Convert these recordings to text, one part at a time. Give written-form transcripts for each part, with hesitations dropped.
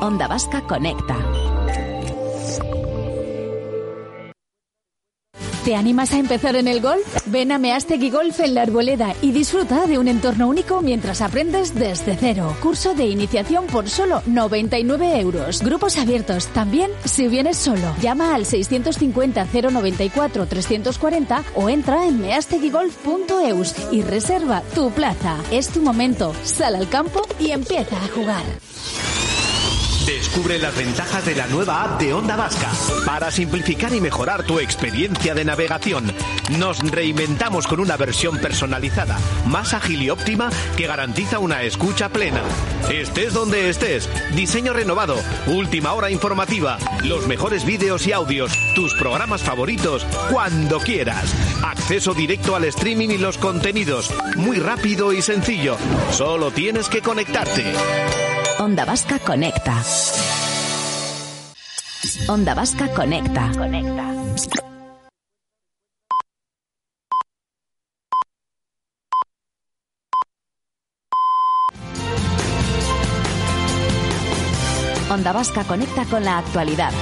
Onda Vasca Conecta. ¿Te animas a empezar en el golf? Ven a Meástegui Golf en La Arboleda y disfruta de un entorno único mientras aprendes desde cero. Curso de iniciación por solo 99 euros. Grupos abiertos también si vienes solo. Llama al 650 094 340 o entra en measteguigolf.eus y reserva tu plaza. Es tu momento. Sal al campo y empieza a jugar. Descubre las ventajas de la nueva app de Onda Vasca. Para simplificar y mejorar tu experiencia de navegación, nos reinventamos con una versión personalizada, más ágil y óptima que garantiza una escucha plena. Estés donde estés, diseño renovado, última hora informativa, los mejores vídeos y audios, tus programas favoritos, cuando quieras. Acceso directo al streaming y los contenidos, muy rápido y sencillo. Solo tienes que conectarte. Onda Vasca Conecta. Onda Vasca Conecta. Onda Vasca Conecta con la actualidad.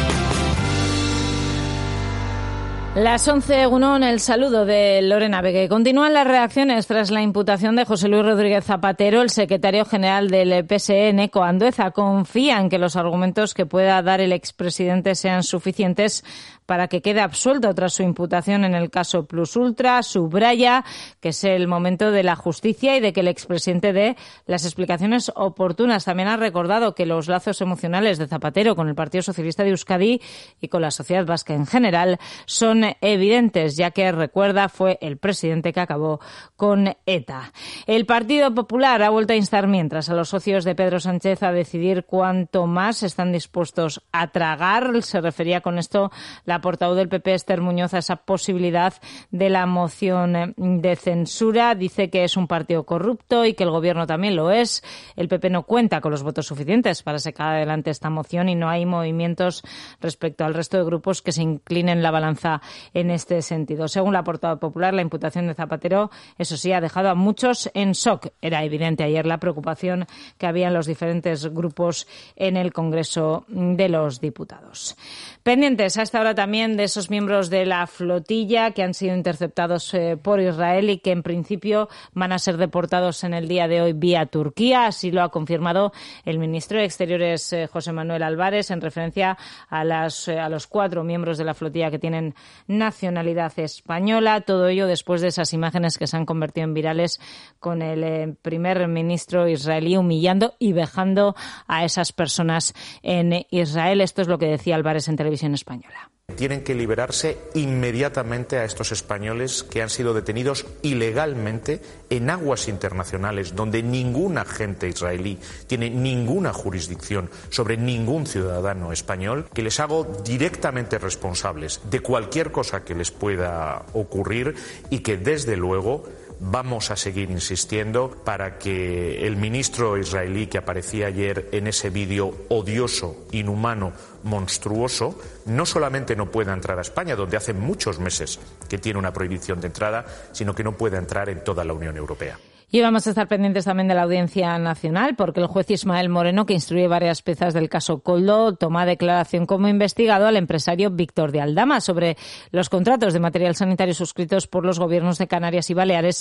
Las 11, Egunon, el saludo de Lorena Begue. Continúan las reacciones tras la imputación de José Luis Rodríguez Zapatero. El secretario general del PSE, Eneko Andueza, confía en que los argumentos que pueda dar el expresidente sean suficientes para que quede absuelto tras su imputación en el caso Plus Ultra. Subraya que es el momento de la justicia y de que el expresidente dé las explicaciones oportunas. También ha recordado que los lazos emocionales de Zapatero con el Partido Socialista de Euskadi y con la sociedad vasca en general son evidentes, ya que, recuerda, fue el presidente que acabó con ETA. El Partido Popular ha vuelto a instar mientras a los socios de Pedro Sánchez a decidir cuánto más están dispuestos a tragar. Se refería con esto la portavoz del PP, Esther Muñoz, a esa posibilidad de la moción de censura. Dice que es un partido corrupto y que el gobierno también lo es. El PP no cuenta con los votos suficientes para sacar adelante esta moción y no hay movimientos respecto al resto de grupos que se inclinen la balanza en este sentido. Según la portavoz popular, la imputación de Zapatero, eso sí, ha dejado a muchos en shock. Era evidente ayer la preocupación que había en los diferentes grupos en el Congreso de los Diputados. Pendientes a esta hora también de esos miembros de la flotilla que han sido interceptados por Israel y que en principio van a ser deportados en el día de hoy vía Turquía. Así lo ha confirmado el ministro de Exteriores, José Manuel Álvarez, en referencia a los 4 miembros de la flotilla que tienen nacionalidad española. Todo ello después de esas imágenes que se han convertido en virales con el primer ministro israelí humillando y vejando a esas personas en Israel. Esto es lo que decía Álvarez en Televisión Española. Tienen que liberarse inmediatamente a estos españoles que han sido detenidos ilegalmente en aguas internacionales donde ningún agente israelí tiene ninguna jurisdicción sobre ningún ciudadano español, que les hago directamente responsables de cualquier cosa que les pueda ocurrir y que desde luego vamos a seguir insistiendo para que el ministro israelí que aparecía ayer en ese vídeo odioso, inhumano, monstruoso, no solamente no pueda entrar a España, donde hace muchos meses que tiene una prohibición de entrada, sino que no pueda entrar en toda la Unión Europea. Y vamos a estar pendientes también de la Audiencia Nacional, porque el juez Ismael Moreno, que instruye varias piezas del caso Koldo, toma declaración como investigado al empresario Víctor de Aldama sobre los contratos de material sanitario suscritos por los gobiernos de Canarias y Baleares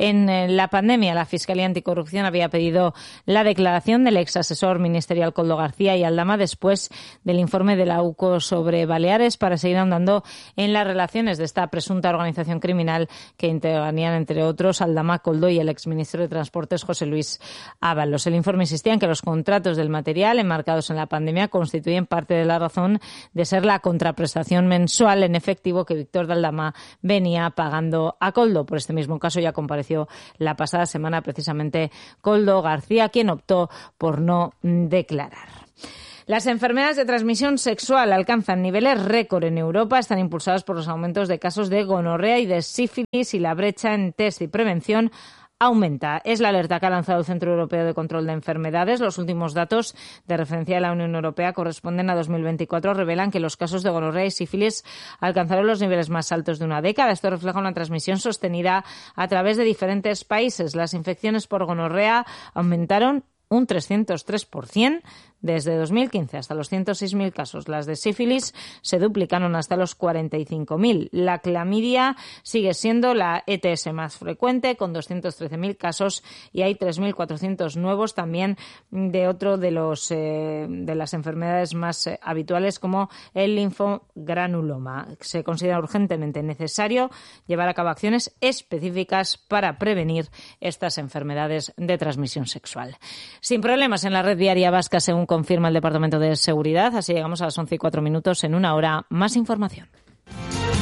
en la pandemia. La Fiscalía Anticorrupción había pedido la declaración del ex asesor ministerial Koldo García y Aldama después del informe de la UCO sobre Baleares para seguir ahondando en las relaciones de esta presunta organización criminal que integrarían, entre otros, Aldama, Koldo y el ex ministro de Transportes José Luis Ábalos. El informe insistía en que los contratos del material enmarcados en la pandemia constituyen parte de la razón de ser la contraprestación mensual en efectivo que Víctor de Aldama venía pagando a Koldo. Por este mismo caso ya compareció la pasada semana precisamente Koldo García, quien optó por no declarar. Las enfermedades de transmisión sexual alcanzan niveles récord en Europa. Están impulsadas por los aumentos de casos de gonorrea y de sífilis y la brecha en test y prevención aumenta. Es la alerta que ha lanzado el Centro Europeo de Control de Enfermedades. Los últimos datos de referencia de la Unión Europea corresponden a 2024. Revelan que los casos de gonorrea y sífilis alcanzaron los niveles más altos de una década. Esto refleja una transmisión sostenida a través de diferentes países. Las infecciones por gonorrea aumentaron un 303%. Desde 2015 hasta los 106.000 casos. Las de sífilis se duplicaron hasta los 45.000. La clamidia sigue siendo la ETS más frecuente, con 213.000 casos, y hay 3.400 nuevos también de otro de las enfermedades más habituales, como el linfogranuloma. Se considera urgentemente necesario llevar a cabo acciones específicas para prevenir estas enfermedades de transmisión sexual. Sin problemas en la red viaria vasca, según confirma el Departamento de Seguridad. Así llegamos a las 11:04. En una hora, más información.